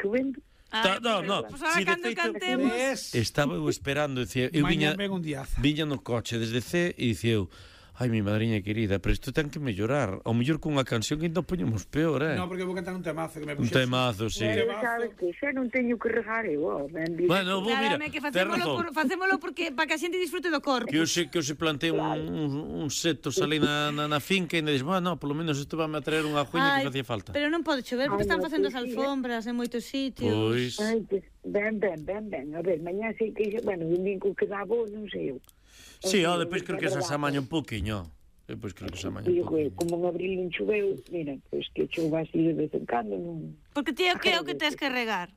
chovendo. No. Pois agora cando cantemos... Estaba eu esperando, dicía, eu viña no coche desde C e dicía eu, ai, mi madriña querida, pero isto ten que mellorar. Ao mellor cunha canción que ainda poñemos peor, No, porque vou cantar un temazo que me Un puxes. temazo, sí. Sabes que xa non teño que regar eu, Bueno, mira, que ten razón. facémolo porque para que a xente disfrute do corpo. Que eu se plantei un setos ali na finca e me dixo, bueno, polo menos isto vai me traer unha juña que facía falta. Pero non pode chover porque están facendo as alfombras en moitos sitios. Pois... Ben. A ver, mañá sei que... Bueno, domingo que dá vos, non sei eu. Sí, depois creo que se amaña un pouquiño. Depois creo que se amaña un pouquiño. Como en abril non choveu, mira, pois que chova así de vez en cando, non... Porque ti é o que tens que regar?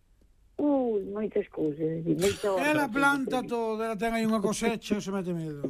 Moitas cousas. Ela planta todo, ela ten aí unha cosecha, se mete medo.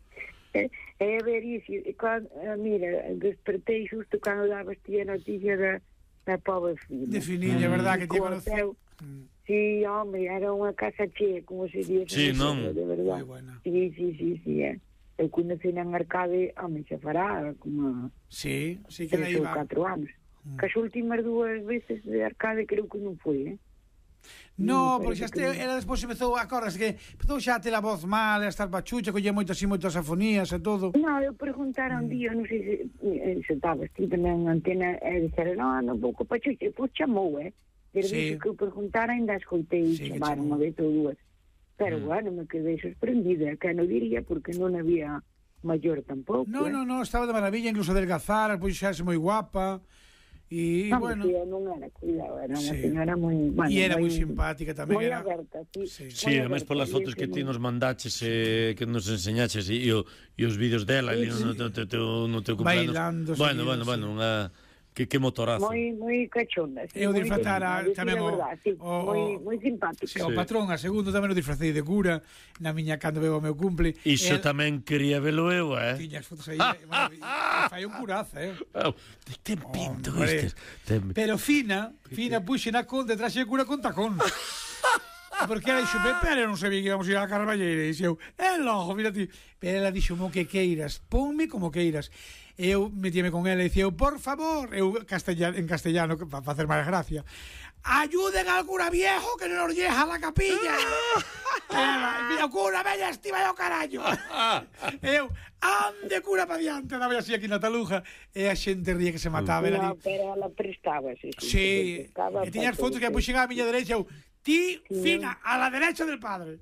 A ver, mira, despertei xusto cando dabas ti a noticia da pobre filha. De Finiña, verdad, que ti conoceu. Sí, home, era unha casa chea, como se dice. Sí, non? De verdad. Moi buena. Sí, eu conheci en Arcade, home, xa fará como... Sí, que la iba. 3 ou 4 anos. Que as últimas 2 veces de Arcade creo que non foi, No, porque xa era despois empezou, acordas que empezou xa a ter a voz mal, a estar pachucha, colle moitas afonías e todo. No, eu preguntara un día, non sei se estabas ti tamén na antena, e dixera, non, pouco pachucha, pois chamou, Pero dixo que eu preguntara, ainda escoitei chamar unha vez ou dúas. Pero, bueno, me quedei sorprendida, que non diría, porque non había maior tampouco. No, estaba de maravilla, incluso adelgazar, pois xa moi guapa. E, bueno... Non era, cuidado, era unha señora moi... E era moi simpática tamén. Moi aberta, Sí, además polas fotos que ti nos mandaches, que nos enseñaches, e os vídeos dela no teu cumpleaños. Bailando. Bueno, unha... Que motorazo. Moi cachonda. Eu disfratara tamén moi simpática. O patrón, a segundo tamén o disfracei de cura na miña cando veo o meu cumple. Iso tamén quería velo eu, Tiñas fotos aí, fai un curaza, Ten pinto, viste. Pero Fina puxe na conta, traxe de cura con tacón. Porque ela dixo, pero non sabía que íbamos a ir á Carballeira. E dixo, logo, mira ti. Pero ela dixo, mo que queiras, ponme como queiras. Eu metíame con ela e dicía, por favor, eu en castellano, para facer máis gracia, ayuden al cura viejo que non nos lleja a la capilla. Mira, cura bella estima yo carallo. Eu, ande cura pa diante, dame así aquí na taluja, e a xente ría que se mataba. No, pero ela prestaba, sí. E tiñas fotos que puxen á miña derecha, eu, ti, Fina, a la derecha del padre.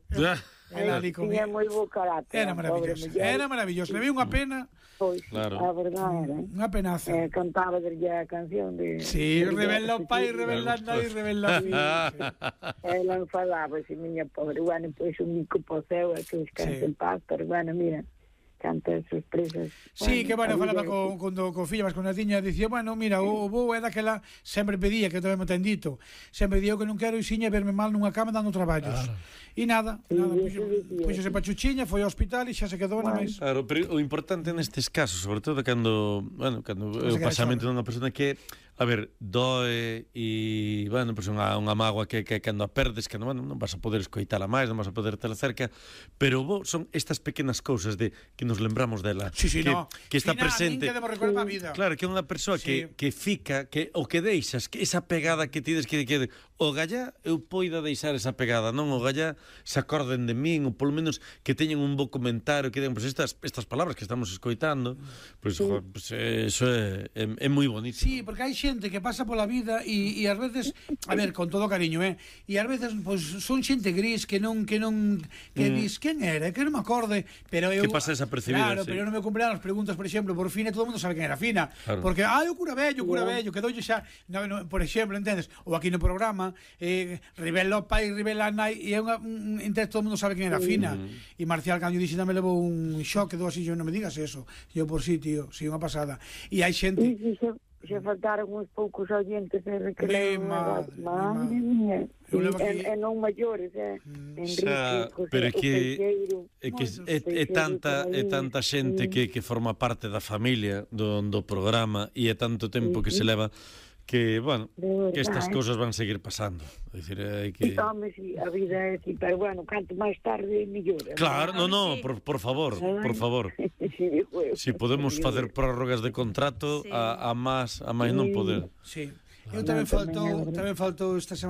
Tiña moi bo carácter. Era maravilloso. Le vi unha pena. Pois, claro. A verdade era. Unha penaza. Cantaba a canción de... Sí, revela o pai, revela a nai, revela a filha. Ela enfadaba, si miña pobre. Bueno, pois un mico po ceo, que descanse en paz, pero bueno, mira... cantas sorpresas. Sí, que bueno, falaba con filla, mas con a tiña, dicía, bueno, mira, o vou é daquela, sempre pedía, que tamén me ten dito, sempre día que non quero ixiña verme mal nunha cama dando traballos. E nada, puxose pa chuchiña, foi ao hospital e xa se quedou na máis. Claro, pero o importante nestes casos, sobre todo cando o pasamento dunha persona que, a ver, doe e, bueno, pues unha mágoa que cando a perdes, que non vas a poder escoitala máis, non vas a poder tela cerca, pero son estas pequenas cousas de que nos lembramos dela, que está presente. Claro, que é unha persoa que fica, que o que deixas, que esa pegada que tides que o gallá eu poida deixar esa pegada, non o gallá se acorden de min, ou polo menos que teñen un bo comentario, que den pues estas palabras que estamos escoitando, pues eso é moi bonito. Sí, porque hai xente que pasa pola vida e ás veces, a ver, con todo cariño, e ás veces pues, son xente gris que dis, quen era? Que non me acorde, pero eu... Que pasa esa percibida, claro, pero non me compraron as preguntas, por exemplo, por Fina, todo o mundo sabe quen era Fina, porque, o cura vello, que doulle xa, por exemplo, entendes, ou aquí no programa, revela o pai, revela a nai, e é entonces todo o mundo sabe quen era Fina, e Marcial Caño dixe, me levou un shock, dou así, non me digas eso, eu por sí, tío, sí, unha pasada, e hai xente... Xa faltaron uns poucos oyentes de recreo. Madre mía. E non maiores, Enrique, pero é tanta xente que forma parte da familia do programa e é tanto tempo que se leva que, bueno, que estas cousas van seguir pasando. É dicir, hai que... Home, sí, a vida é así, pero bueno, canto máis tarde, mellor. Claro, por favor. Si podemos facer prórrogas de contrato a máis non poder. Sí. Eu tamén faltou esta semana